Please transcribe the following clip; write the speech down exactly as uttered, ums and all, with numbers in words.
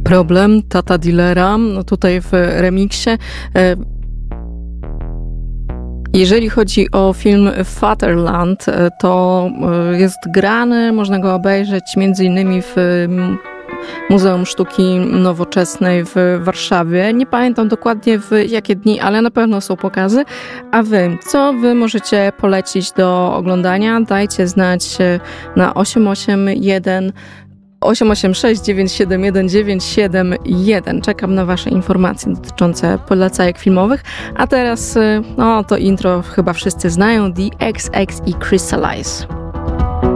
Problem Tata Dillera, no tutaj w remiksie. Jeżeli chodzi o film Fatherland, to jest grany, można go obejrzeć między innymi w Muzeum Sztuki Nowoczesnej w Warszawie. Nie pamiętam dokładnie w jakie dni, ale na pewno są pokazy. A wy, co wy możecie polecić do oglądania? Dajcie znać na osiem osiem jeden osiem osiem sześć dziewięć siedem jeden dziewięć siedem jeden. Czekam na wasze informacje dotyczące polecajek filmowych. A teraz, no to intro chyba wszyscy znają. The X X i Crystallize.